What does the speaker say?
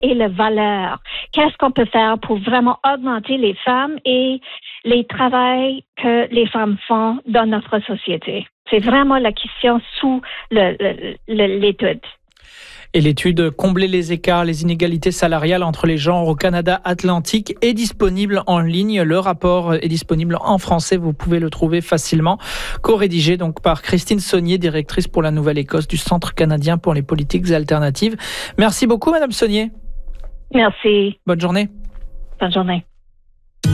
et les valeurs. Qu'est-ce qu'on peut faire pour vraiment augmenter les femmes et les travails que les femmes font dans notre société? C'est vraiment la question sous l'étude. Et l'étude Combler les écarts, les inégalités salariales entre les genres au Canada Atlantique est disponible en ligne. Le rapport est disponible en français. Vous pouvez le trouver facilement. Co-rédigé donc par Christine Saunier, directrice pour la Nouvelle-Écosse du Centre canadien pour les politiques alternatives. Merci beaucoup, Madame Saunier. Merci. Bonne journée. Bonne journée.